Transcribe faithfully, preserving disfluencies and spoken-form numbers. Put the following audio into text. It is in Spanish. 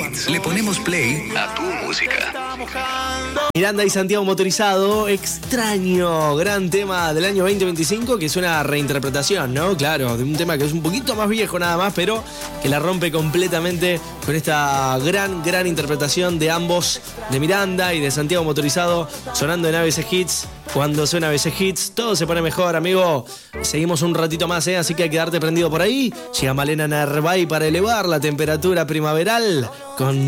Hits. Le ponemos play a tu música. Miranda y Santiago Motorizado, Extraño, gran tema del año veinte veinticinco, que es una reinterpretación, ¿no? Claro, de un tema que es un poquito más viejo nada más, pero que la rompe completamente con esta gran, gran interpretación de ambos, de Miranda y de Santiago Motorizado, sonando en A B C Hits. Cuando suena A B C Hits, todo se pone mejor, amigo. Seguimos un ratito más, ¿eh? Así que hay que quedarte prendido por ahí. Llega Malena Narváez para elevar la temperatura primaveral con